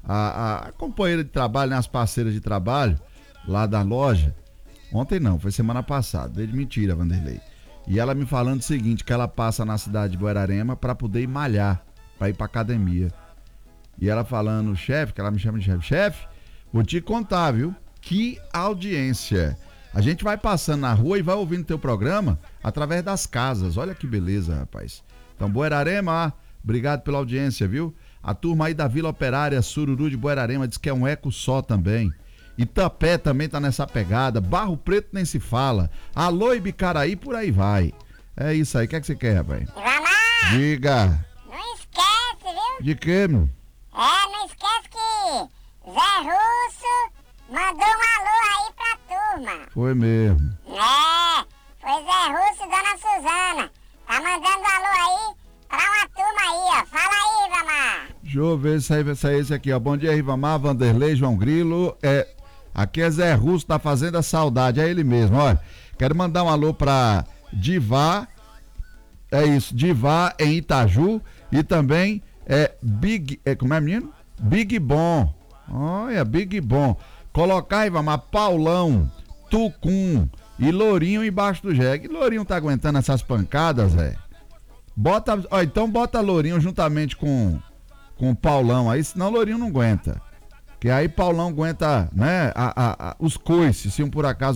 a companheira de trabalho, né, as parceiras de trabalho lá da loja, ontem não, foi semana passada, mentira, Vanderlei. E ela me falando o seguinte, que ela passa na cidade de Buerarema para poder ir malhar, para ir pra academia. E ela falando, chefe, que ela me chama de chefe, vou te contar, viu? Que audiência. A gente vai passando na rua e vai ouvindo teu programa através das casas. Olha que beleza, rapaz. Então, Buerarema, obrigado pela audiência, viu? A turma aí da Vila Operária, Sururu de Buerarema, diz que é um eco só também. Itapé também tá nessa pegada. Barro Preto nem se fala. Alô, Ibicaraí, por aí vai. É isso aí, o que é que você quer, rapaz? Vamos! Diga. Não esquece, viu? De quê, meu? Não esquece que Zé Russo mandou um alô aí pra turma. Foi mesmo. Foi Zé Russo e Dona Suzana. Tá mandando um alô aí pra uma turma aí, ó. Fala aí, Rivamar. Deixa eu ver se é esse aqui, ó. Bom dia, Rivamar, Vanderlei, João Grilo. Aqui é Zé Russo da Fazenda Saudade, é ele mesmo, olha. Quero mandar um alô pra Divá, Divá em Itaju e também como é, menino? Big Bom. Olha, Big Bom. Colocar, Rivamar, Paulão, Tucum e Lourinho embaixo do jegue. Lourinho tá aguentando essas pancadas, Zé? Então bota Lourinho juntamente com o Paulão aí, senão Lourinho não aguenta. Que aí Paulão aguenta, né, os coices, se um por acaso